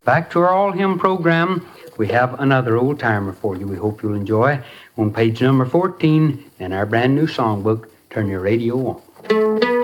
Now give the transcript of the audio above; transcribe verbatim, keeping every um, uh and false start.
Back to our All Hymn program, we have another old timer for you we hope you'll enjoy. On page number fourteen in our brand new songbook, Turn Your Radio On.